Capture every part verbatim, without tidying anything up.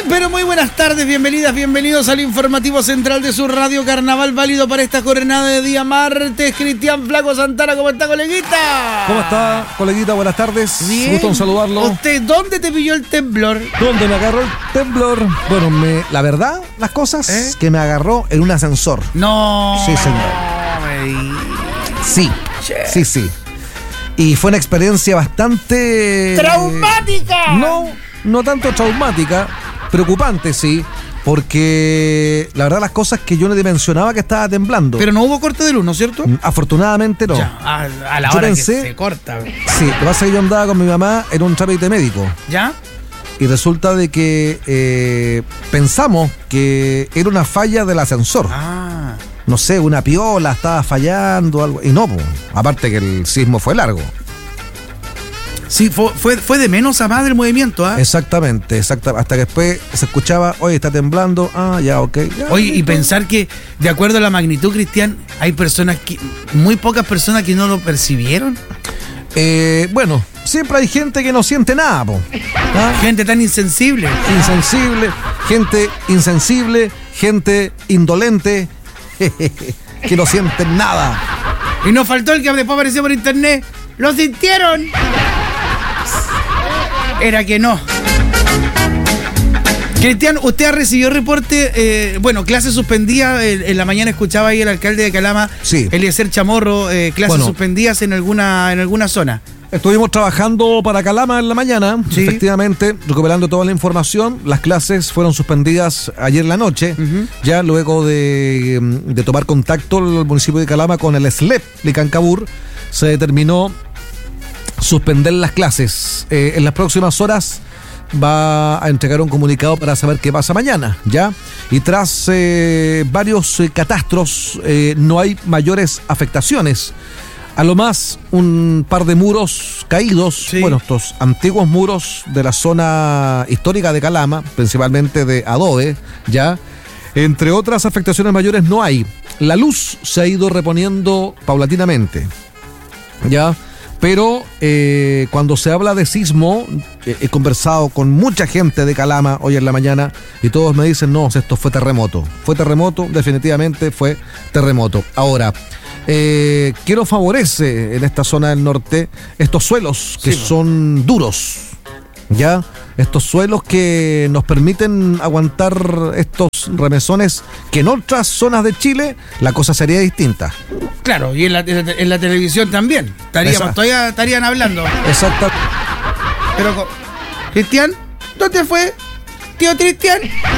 pero muy buenas tardes, bienvenidas, bienvenidos al informativo central de su radio Carnaval, válido para esta jornada de día martes. Cristian Flaco Santana, ¿cómo está, coleguita? ¿Cómo está, coleguita? Buenas tardes. Bien. Gusto en saludarlo. ¿Usted dónde te pilló el temblor? ¿Dónde me agarró el temblor? Bueno, me, la verdad, las cosas, ¿Eh? que me agarró en un ascensor. No. Sí, señor. me di- Sí, Che. sí, sí. Y fue una experiencia bastante... ¡Traumática! No, no tanto traumática, preocupante, sí, porque la verdad las cosas que yo no dimensionaba que estaba temblando. Pero no hubo corte de luz, ¿no es cierto? Afortunadamente no. Ya, a, a la Yo hora pensé- que se corta. Sí, lo que pasa es que yo andaba con mi mamá en un trámite médico. ¿Ya? Y resulta de que eh, pensamos que era una falla del ascensor. Ah. No sé, una piola estaba fallando, algo. Y no, po. Aparte que el sismo fue largo. Sí, fue, fue, fue de menos a más del movimiento, ¿ah? Exactamente, exactamente. Hasta que después se escuchaba, oye, está temblando. Ah, ya, ok. ya, Oye, y listo. pensar que, de acuerdo a la magnitud, Cristian, hay personas que, muy pocas personas que no lo percibieron. Eh, bueno, siempre hay gente que no siente nada, po. ¿Ah? Gente tan insensible. Insensible, gente insensible, gente indolente, que no sienten nada. Y nos faltó el que después apareció por internet. ¡Lo sintieron! Era que no. Cristian, usted ha recibido reporte, eh, bueno, clase suspendida, en, en la mañana escuchaba ahí el alcalde de Calama, Sí. Eliezer Chamorro, eh, clases Bueno. suspendidas en alguna, en alguna zona. Estuvimos trabajando para Calama en la mañana, Sí. efectivamente, recuperando toda la información. Las clases fueron suspendidas ayer en la noche, Ujú. ya luego de, de tomar contacto el municipio de Calama con el S L E P Licancabur, se determinó suspender las clases. Eh, en las próximas horas va a entregar un comunicado para saber qué pasa mañana, ¿ya? Y tras eh, varios eh, catastros, eh, no hay mayores afectaciones. A lo más, un par de muros caídos, Sí. bueno, estos antiguos muros de la zona histórica de Calama, principalmente de adobe, ¿ya? Entre otras afectaciones mayores no hay. La luz se ha ido reponiendo paulatinamente, ¿ya? Pero eh, cuando se habla de sismo, eh, he conversado con mucha gente de Calama hoy en la mañana y todos me dicen, no, esto fue terremoto. Fue terremoto, definitivamente fue terremoto. Ahora, eh, ¿qué nos favorece en esta zona del norte? Estos suelos que Sí, po. son duros, ¿ya? Estos suelos que nos permiten aguantar estos remesones que en otras zonas de Chile la cosa sería distinta. Claro, y en la, en la- en la televisión también. Estaríamos, Exacto. todavía estarían hablando. Exacto. Pero, co- Cristian, ¿dónde fue? Tío Cristian.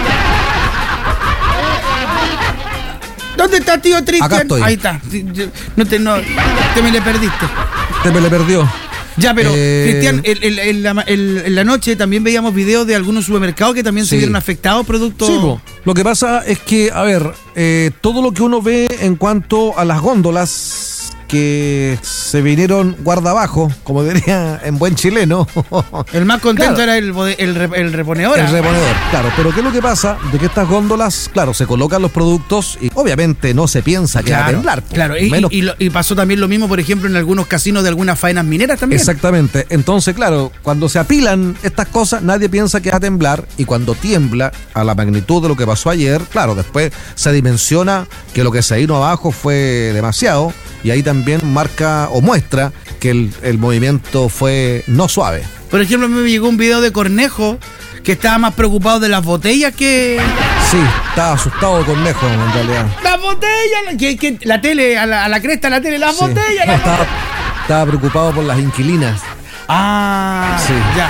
¿Dónde está tío Cristian? Acá estoy. Ahí está. No te, no, te me le perdiste. Te me le perdió. Ya, pero, Eh, Cristian, el- el- el- la, el- en la noche también veíamos videos de algunos supermercados que también se Sí. vieron afectados producto. Sí, po. Lo que pasa es que, a ver, eh, todo lo que uno ve en cuanto a las góndolas que se vinieron guarda abajo, como diría en buen chileno, El más contento Claro. era el, bode- el, re- el reponedor. el reponedor. Claro, pero ¿qué es lo que pasa? De que estas góndolas, claro, se colocan los productos y obviamente no se piensa que va a Claro, temblar. po. claro. Y, Menos- y- y lo- y pasó también lo mismo, por ejemplo, en algunos casinos de algunas faenas mineras también. Exactamente. Entonces, claro, cuando se apilan estas cosas, nadie piensa que va a temblar. Y cuando tiembla a la magnitud de lo que pasó ayer, claro, después se dimensiona que lo que se vino abajo fue demasiado. Y ahí también marca o muestra que el, el movimiento fue no suave. Por ejemplo, a mí me llegó un video de Cornejo que estaba más preocupado de las botellas que... Sí, estaba asustado Cornejo en realidad. ¡Las botellas! la- Que, que la tele, a la, a la cresta, la tele, ¡las Sí. botellas! No, las estaba, botellas! estaba preocupado por las inquilinas. Ah, Sí. ya.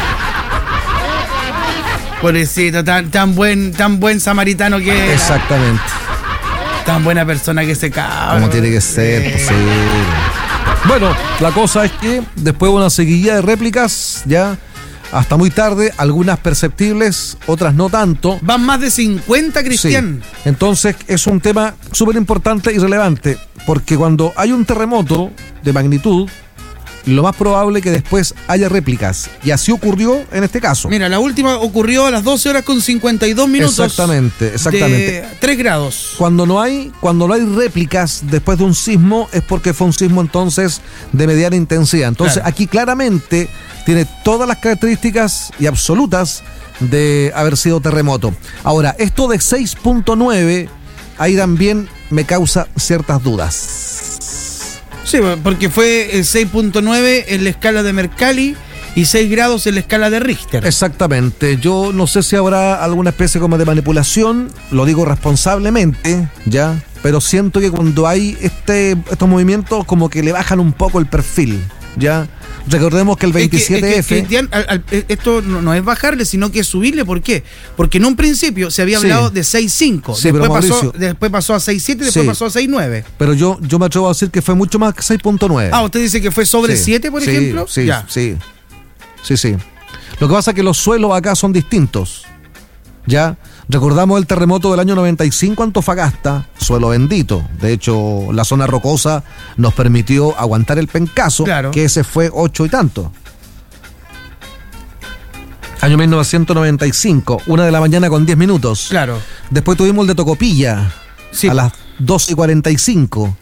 Pobrecito, tan, tan buen, tan buen samaritano que era. Exactamente. Tan buena persona que se cabe. Como tiene que ser, pues sí. Bueno, la cosa es que después de una seguidilla de réplicas, ya hasta muy tarde, algunas perceptibles, otras no tanto. Van más de cincuenta, Sí. Cristian. Entonces es un tema súper importante y relevante, porque cuando hay un terremoto de magnitud, lo más probable es que después haya réplicas. Y así ocurrió en este caso. Mira, la última ocurrió a las doce horas con cincuenta y dos minutos. Exactamente, exactamente. De tres grados. Cuando no hay, cuando no hay réplicas después de un sismo, es porque fue un sismo entonces de mediana intensidad. Entonces, claro, aquí claramente tiene todas las características y absolutas de haber sido terremoto. Ahora, esto de seis punto nueve, ahí también me causa ciertas dudas. Sí, porque fue seis punto nueve en la escala de Mercalli y seis grados en la escala de Richter. Exactamente. Yo no sé si habrá alguna especie como de manipulación, lo digo responsablemente, ¿ya? Pero siento que cuando hay este estos movimientos como que le bajan un poco el perfil, ¿ya? Recordemos que el veintisiete F... Es que, es que, al, al, esto no, no es bajarle, sino que es subirle. ¿Por qué? Porque en un principio se había hablado sí. de seis punto cinco, sí, después, pasó, después pasó a seis punto siete, después sí. pasó a seis punto nueve. Pero yo, yo me atrevo a decir que fue mucho más que seis punto nueve. Ah, ¿usted dice que fue sobre sí. siete, por sí, ejemplo? Sí, ya. sí, sí, sí. Lo que pasa es que los suelos acá son distintos, ¿ya? Recordamos el terremoto del año noventa y cinco Antofagasta, suelo bendito. De hecho, la zona rocosa nos permitió aguantar el pencazo, claro, que ese fue ocho y tanto. Año mil novecientos noventa y cinco, una de la mañana con diez minutos. Claro. Después tuvimos el de Tocopilla, sí, a las doce y cuarenta y cinco.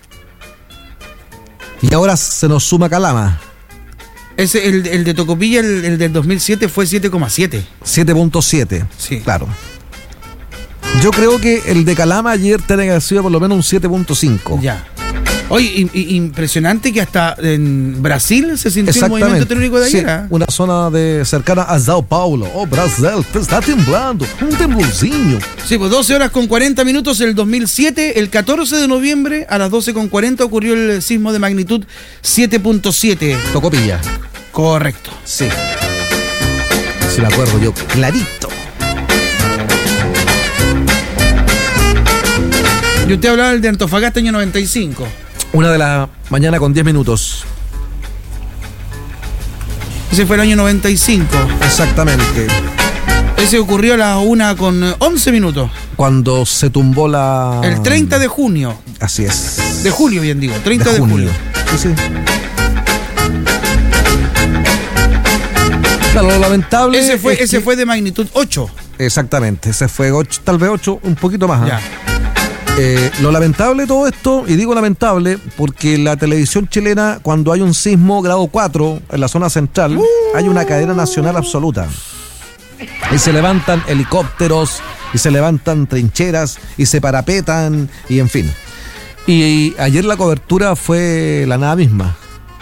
Y ahora se nos suma Calama. Ese, el, el de Tocopilla, el, el del dos mil siete fue siete coma siete. siete punto siete, sí. Claro. Yo creo que el de Calama ayer tiene que haber sido por lo menos un siete punto cinco. Ya. Oye, impresionante que hasta en Brasil se sintió el movimiento telúrico de ayer. Sí, una zona de cercana a Sao Paulo. Oh, Brasil, está temblando. Un temblorzinho. Sí, pues doce horas con cuarenta minutos el dos mil siete. El catorce de noviembre a las doce con cuarenta ocurrió el sismo de magnitud siete punto siete. Tocopilla. Correcto. Sí. Si me acuerdo yo, clarito. Y usted hablaba del de Antofagasta año noventa y cinco. Una de la mañana con diez minutos. Ese fue el año noventa y cinco. Exactamente. Ese ocurrió a las una con once minutos. Cuando se tumbó la... El treinta de junio. Así es. De julio, bien digo. treinta de, de julio. Sí, sí. Claro, lo lamentable... Ese fue, ese que... fue de magnitud ocho. Exactamente. Ese fue ocho, tal vez ocho, un poquito más. ¿eh? Ya. Eh, lo lamentable de todo esto, y digo lamentable porque la televisión chilena, cuando hay un sismo grado cuatro en la zona central, uh. hay una cadena nacional absoluta. Y se levantan helicópteros, y se levantan trincheras, y se parapetan, y en fin. Y, y ayer la cobertura fue la nada misma.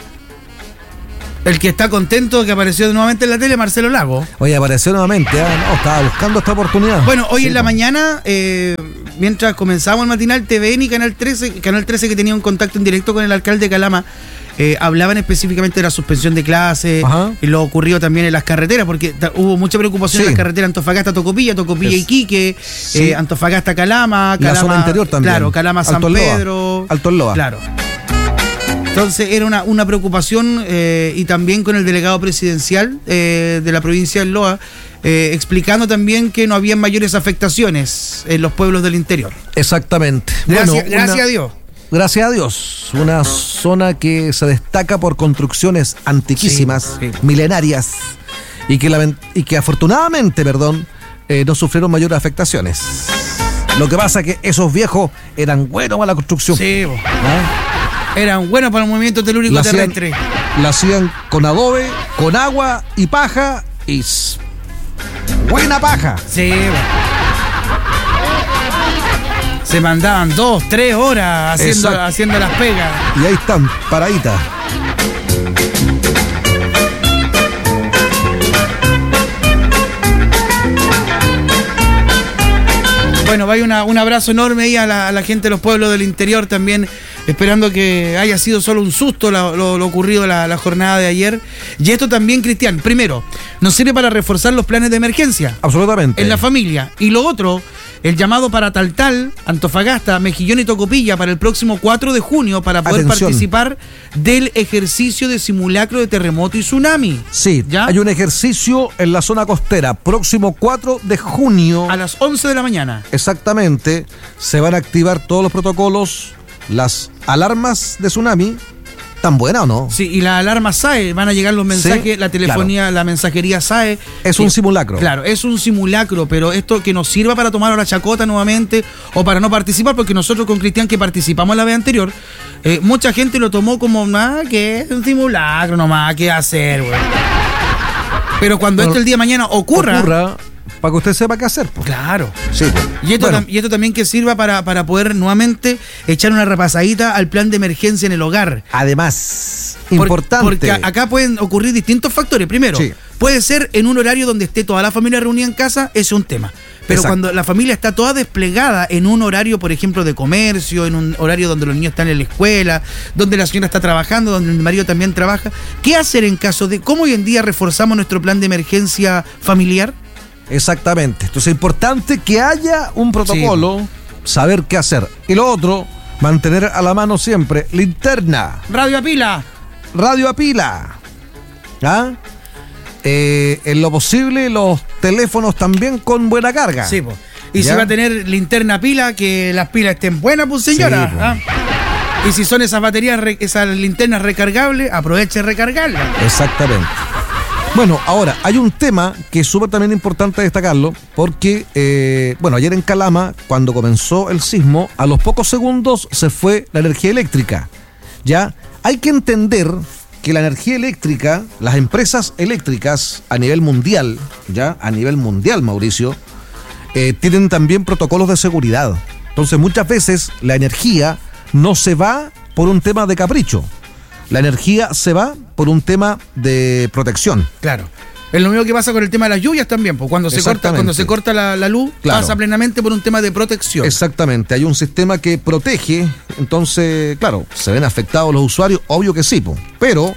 El que está contento que apareció nuevamente en la tele, Marcelo Lago. Oye, apareció nuevamente, ¿eh? No, estaba buscando esta oportunidad. Bueno, hoy sí, en la no. mañana, eh, mientras comenzamos el matinal, T V N y Canal trece, Canal trece que tenía un contacto en directo con el alcalde de Calama, eh, hablaban específicamente de la suspensión de clases, Ajá. y lo ocurrido también en las carreteras, porque ta, hubo mucha preocupación sí. en las carreteras Antofagasta-Tocopilla, Tocopilla-Iquique, sí. eh, Antofagasta-Calama, Calama, la zona interior también. Claro, Calama-San Pedro. Alto Loa. Claro. Entonces era una, una preocupación eh, y también con el delegado presidencial eh, de la provincia de Loa, eh, explicando también que no había mayores afectaciones en los pueblos del interior. Exactamente. Gracias, bueno, gracias una, a Dios. Gracias a Dios. Una zona que se destaca por construcciones antiquísimas, sí, sí. milenarias, y que, la, y que afortunadamente, perdón, eh, no sufrieron mayores afectaciones. Lo que pasa es que esos viejos eran buenos para la construcción. Sí, ¿ah? Eran buenos para el movimiento telúrico la terrestre. Hacían, la hacían con adobe, con agua y paja y buena paja. Sí. Se mandaban dos, tres horas haciendo, haciendo las pegas. Y ahí están, paraditas. Bueno, vaya una, un abrazo enorme ahí a la, a la gente de los pueblos del interior también, esperando que haya sido solo un susto lo, lo, lo ocurrido la, la jornada de ayer. Y esto también, Cristian, primero, nos sirve para reforzar los planes de emergencia. Absolutamente. En la familia. Y lo otro, el llamado para Taltal, Antofagasta, Mejillón y Tocopilla para el próximo cuatro de junio para poder Atención. participar del ejercicio de simulacro de terremoto y tsunami. Sí, ¿ya? Hay un ejercicio en la zona costera, próximo cuatro de junio. A las once de la mañana. Exactamente. Se van a activar todos los protocolos, las alarmas de tsunami ¿Tan buena o no? Sí, y la alarma S A E, van a llegar los mensajes, sí, la telefonía, claro. La mensajería S A E. Es que, un simulacro. Claro, es un simulacro, pero esto que nos sirva para tomar la chacota nuevamente o para no participar, porque nosotros con Cristian que participamos la vez anterior, eh, mucha gente lo tomó como, nada, que es un simulacro nomás, ¿qué hacer, güey? Pero cuando bueno, esto el día de mañana ocurra... ocurra para que usted sepa qué hacer. Pues. Claro. Sí. Y esto, bueno. y esto también que sirva para, para poder nuevamente echar una repasadita al plan de emergencia en el hogar. Además, Por, importante. Porque acá pueden ocurrir distintos factores. Primero, sí. puede ser en un horario donde esté toda la familia reunida en casa, ese es un tema. Pero exacto. Cuando la familia está toda desplegada en un horario, por ejemplo, de comercio, en un horario donde los niños están en la escuela, donde la señora está trabajando, donde el marido también trabaja, ¿qué hacer en caso de cómo hoy en día reforzamos nuestro plan de emergencia familiar? Exactamente. Entonces es importante que haya un protocolo, sí. saber qué hacer. Y lo otro, mantener a la mano siempre linterna. Radio a pila. Radio a pila. ¿Ah? Eh, en lo posible, los teléfonos también con buena carga. Sí, pues. Y ¿ya? Si va a tener linterna a pila, que las pilas estén buenas, pues señora. Sí, ¿ah? Y si son esas baterías, esas linternas recargables, aproveche de recargarlas. Exactamente. Bueno, ahora, hay un tema que es súper también importante destacarlo, porque, eh, bueno, ayer en Calama, cuando comenzó el sismo, a los pocos segundos se fue la energía eléctrica, ¿ya? Hay que entender que la energía eléctrica, las empresas eléctricas a nivel mundial, ¿ya? A nivel mundial, Mauricio, eh, tienen también protocolos de seguridad. Entonces, muchas veces la energía no se va por un tema de capricho. La energía se va por un tema de protección. Claro. Es lo mismo que pasa con el tema de las lluvias también, pues cuando se corta, cuando se corta la, la luz, claro. Pasa plenamente por un tema de protección. Exactamente, hay un sistema que protege, entonces, claro, se ven afectados los usuarios, obvio que sí, pues, pero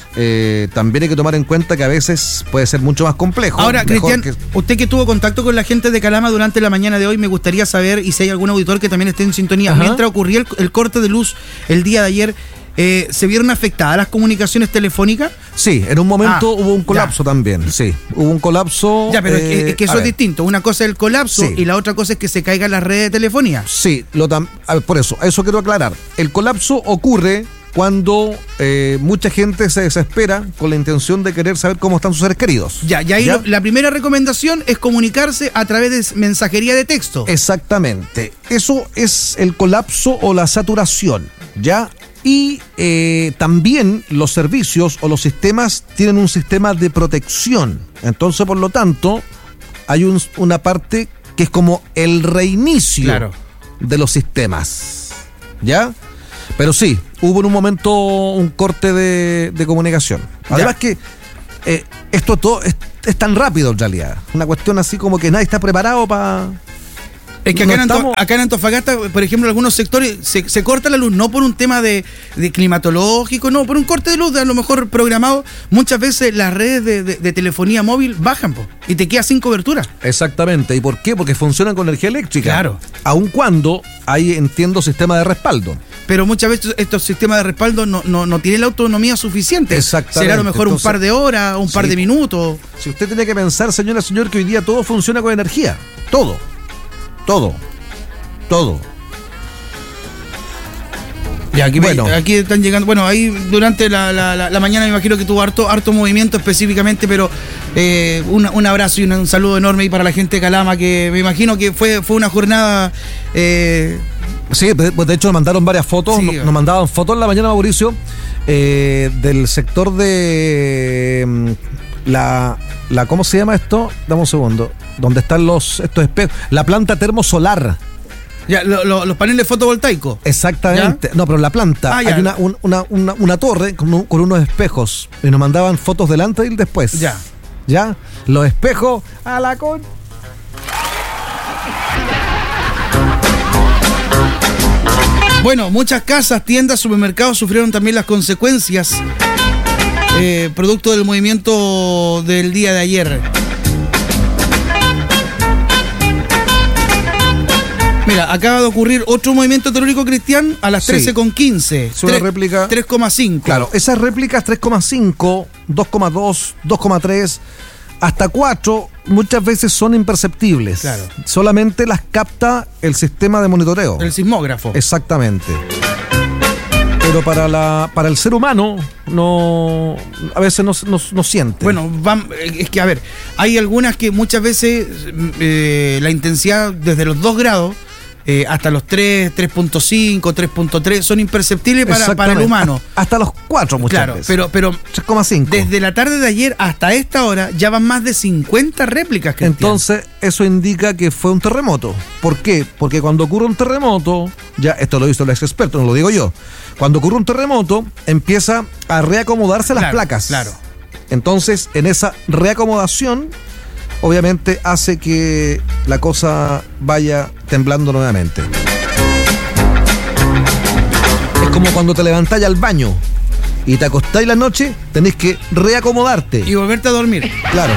eh, también hay que tomar en cuenta que a veces puede ser mucho más complejo. Ahora, Cristian, que... usted que tuvo contacto con la gente de Calama durante la mañana de hoy, me gustaría saber, y si hay algún auditor que también esté en sintonía, ajá. Mientras ocurría el, el corte de luz el día de ayer, Eh, ¿se vieron afectadas las comunicaciones telefónicas? Sí, en un momento ah, hubo un colapso ya. también, sí, hubo un colapso. Ya, pero eh, es que, es que eso es distinto, una cosa es el colapso sí. y la otra cosa es que se caigan las redes de telefonía. Sí, lo tam- a ver, por eso, eso quiero aclarar. El colapso ocurre cuando eh, mucha gente se desespera con la intención de querer saber cómo están sus seres queridos. Ya, y ahí ¿Ya? Lo, la primera recomendación es comunicarse a través de mensajería de texto. Exactamente, eso es el colapso o la saturación, ¿ya? Y eh, también los servicios o los sistemas tienen un sistema de protección. Entonces, por lo tanto, hay un, una parte que es como el reinicio claro. de los sistemas. ¿Ya? Pero sí, hubo en un momento un corte de, de comunicación. Además ya. que eh, esto todo es, es tan rápido en realidad. Una cuestión así como que nadie está preparado para... Es que acá, no en estamos... acá en Antofagasta, por ejemplo, en algunos sectores se, se corta la luz, no por un tema de, de climatológico, no, por un corte de luz, de a lo mejor programado. Muchas veces las redes de, de, de telefonía móvil bajan po, y te quedas sin cobertura. Exactamente. ¿Y por qué? Porque funcionan con energía eléctrica. Claro. Aun cuando hay, entiendo, sistema de respaldo. Pero muchas veces estos sistemas de respaldo no, no, no tienen la autonomía suficiente. Exactamente. Será a lo mejor Entonces, un par de horas, un sí, par de minutos. Si usted tiene que pensar, señora, señor, que hoy día todo funciona con energía. Todo. Todo, todo. Y aquí, bueno. aquí están llegando, bueno, ahí durante la, la, la, la mañana me imagino que tuvo harto, harto movimiento específicamente, pero eh, un, un abrazo y un, un saludo enorme ahí para la gente de Calama, que me imagino que fue, fue una jornada... Eh, sí, pues de hecho nos mandaron varias fotos, sí, nos, nos mandaban fotos en la mañana, Mauricio, eh, del sector de la, la, ¿cómo se llama esto? Dame un segundo. Donde están los estos espejos, la planta termosolar. Ya, lo, lo, los paneles fotovoltaicos. Exactamente. ¿Ya? No, pero en la planta ah, hay una, un, una, una, una torre con, un, con unos espejos. Y nos mandaban fotos delante y después. Ya. Ya. Los espejos a la con. Bueno, muchas casas, tiendas, supermercados sufrieron también las consecuencias eh, producto del movimiento del día de ayer. Mira, acaba de ocurrir otro movimiento telúrico, Cristian, a las trece con quince. Es una réplica. tres coma cinco. Claro, esas réplicas tres coma cinco, dos coma dos, dos coma tres, hasta cuatro, muchas veces son imperceptibles. Claro. Solamente las capta el sistema de monitoreo. El sismógrafo. Exactamente. pero para la para el ser humano no a veces no, no, no siente. Bueno, van, es que a ver, hay algunas que muchas veces eh, la intensidad desde los dos grados eh, hasta los tres, tres punto cinco, tres punto tres son imperceptibles para, para el humano. Hasta los cuatro muchas claro, veces. pero, pero tres coma cinco. Desde la tarde de ayer hasta esta hora ya van más de cincuenta réplicas, Cristian. Entonces, eso indica que fue un terremoto. ¿Por qué? Porque cuando ocurre un terremoto, ya esto lo hizo el ex experto, no lo digo yo. Cuando ocurre un terremoto, empieza a reacomodarse las claro, placas. Claro. Entonces, en esa reacomodación, obviamente hace que la cosa vaya temblando nuevamente. Es como cuando te levantáis al baño y te acostáis la noche, tenés que reacomodarte. Y volverte a dormir. Claro.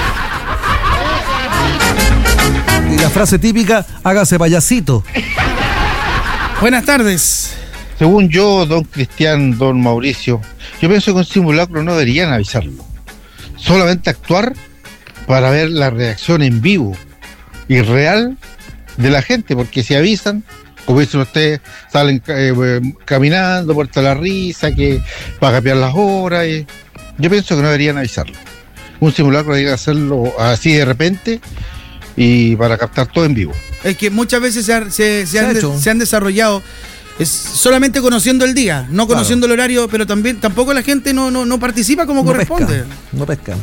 Y la frase típica, hágase payasito. Buenas tardes. Según yo, don Cristian, don Mauricio, yo pienso que un simulacro no deberían avisarlo. Solamente actuar para ver la reacción en vivo y real de la gente, porque si avisan, como dicen ustedes, salen eh, caminando, puerta la risa, que para cambiar las horas. Y yo pienso que no deberían avisarlo. Un simulacro debería hacerlo así de repente y para captar todo en vivo. Es que muchas veces se, ha, se, se, se, han, de, se han desarrollado es solamente conociendo el día, no conociendo claro. el horario, pero también tampoco la gente no, no, no participa como no corresponde. Pesca, no pescan.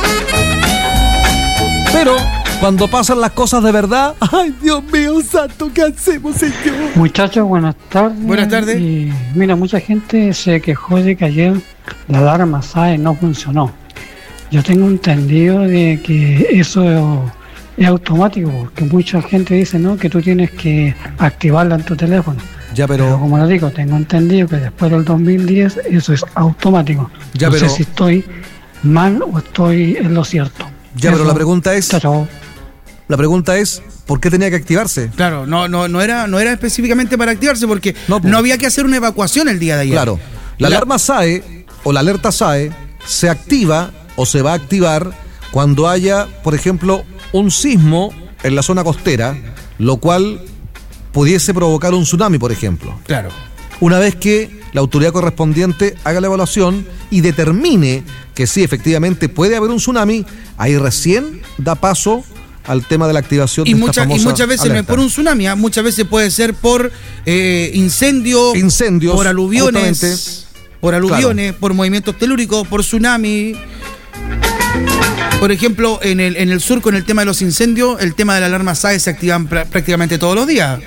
Pero cuando pasan las cosas de verdad, ay Dios mío santo, ¿qué hacemos, señor? Muchachos, buenas tardes. Buenas tardes. Y, mira, mucha gente se quejó de que ayer la alarma S A E no funcionó. Yo tengo entendido de que eso es automático, porque mucha gente dice, ¿no?, que tú tienes que activarla en tu teléfono. Ya, pero... pero como les digo, tengo entendido que después del dos mil diez eso es automático. Ya, no pero... sé si estoy mal o estoy en lo cierto. Ya, eso, pero la pregunta es... Chao, chao. La pregunta es, ¿por qué tenía que activarse? Claro, no, no, no era, no era específicamente para activarse, porque no, pues. no había que hacer una evacuación el día de ayer. Claro, la, la alarma S A E o la alerta S A E se activa o se va a activar cuando haya, por ejemplo, un sismo en la zona costera, lo cual pudiese provocar un tsunami, por ejemplo. Claro. Una vez que la autoridad correspondiente haga la evaluación y determine que sí, efectivamente puede haber un tsunami, ahí recién da paso al tema de la activación y de mucha, esta famosa y muchas veces alerta. No es por un tsunami, ¿eh? Muchas veces puede ser por eh, incendio, incendios, por aluviones, por aluviones, claro. por movimientos telúricos, por tsunami. Por ejemplo, en el, en el sur con el tema de los incendios, el tema de la alarma S A E se activan pr- prácticamente todos los días.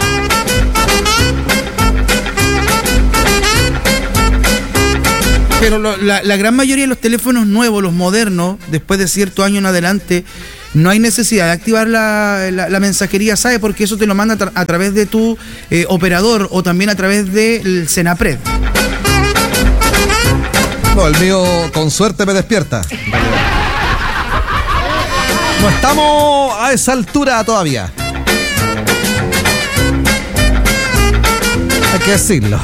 Pero lo, la, la gran mayoría de los teléfonos nuevos, los modernos, después de cierto año en adelante, no hay necesidad de activar la, la, la mensajería S A E porque eso te lo manda a, tra- a través de tu eh, operador o también a través del Senapred. No, el mío con suerte me despierta. No estamos a esa altura todavía. Hay que decirlo.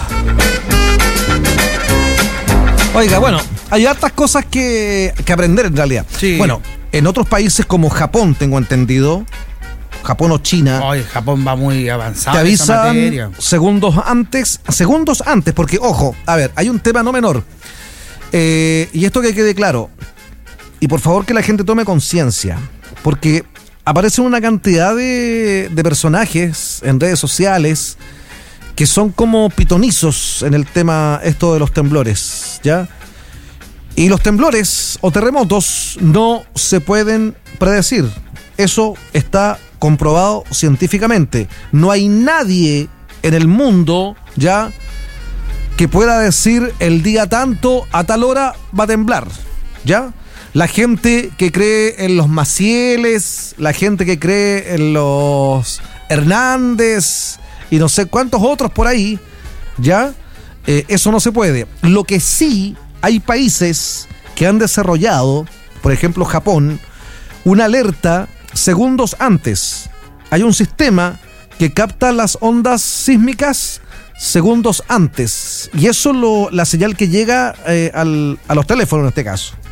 Oiga, bueno, hay hartas cosas que, que aprender en realidad. Sí. Bueno, en otros países como Japón, tengo entendido, Japón o China, Oye, Japón va muy avanzado. te en esa avisan materia. segundos antes, segundos antes, porque ojo, a ver, hay un tema no menor. Eh, y esto que quede claro, y por favor que la gente tome conciencia, porque aparecen una cantidad de, de personajes en redes sociales que son como pitonizos en el tema esto de los temblores, ¿ya? Y los temblores o terremotos no se pueden predecir. Eso está comprobado científicamente. No hay nadie en el mundo, ¿ya?, que pueda decir el día tanto, a tal hora va a temblar, ¿ya? La gente que cree en los Macieles, la gente que cree en los Hernández y no sé cuántos otros por ahí, ¿ya? Eh, eso no se puede. Lo que sí, hay países que han desarrollado, por ejemplo Japón, una alerta segundos antes. Hay un sistema que capta las ondas sísmicas segundos antes. Y eso es lo, la señal que llega eh, al, a los teléfonos en este caso.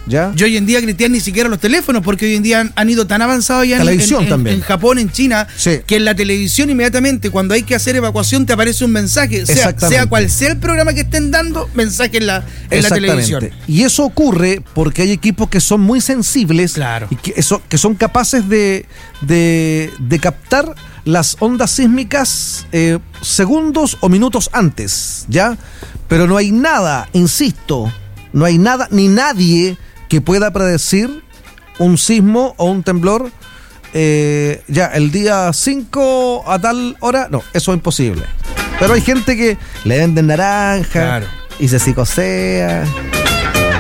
¿Ya? Y hoy en día, Cristian, ni siquiera los teléfonos, porque hoy en día han, han ido tan avanzados ya en, televisión en, en, también. en Japón, en China, sí. que en la televisión inmediatamente, cuando hay que hacer evacuación, te aparece un mensaje. Sea, sea cual sea el programa que estén dando, mensaje en la, en la televisión. Y eso ocurre porque hay equipos que son muy sensibles, claro. y que, eso, que son capaces de, de, de captar las ondas sísmicas eh, segundos o minutos antes, ¿ya? Pero no hay nada, insisto, no hay nada ni nadie que pueda predecir un sismo o un temblor eh, ya el día cinco a tal hora. No, eso es imposible. Pero hay gente que le venden naranja, claro. y se psicosea.